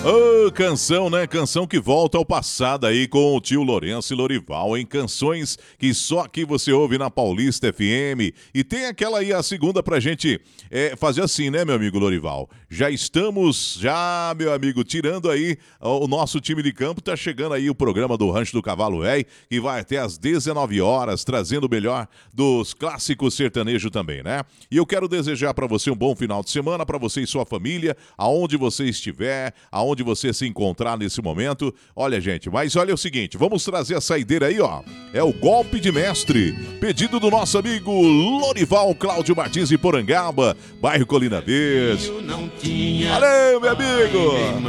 Ô, canção, né? Canção que volta ao passado aí com o tio Lourenço e Lorival, em canções que só aqui você ouve na Paulista FM. E tem aquela aí, a segunda pra gente fazer assim, né, meu amigo Lorival? Já estamos, meu amigo, tirando aí o nosso time de campo. Tá chegando aí o programa do Rancho do Cavalo Rei, que vai até às 19 horas, trazendo o melhor dos clássicos sertanejos também, né? E eu quero desejar pra você um bom final de semana, pra você e sua família, aonde você estiver, aonde você se encontrar nesse momento. Olha, gente, mas olha o seguinte, vamos trazer a saideira aí, ó. É o golpe de mestre, pedido do nosso amigo Lorival Cláudio Martins de Porangaba, bairro Colina Verde. Valeu, meu amigo!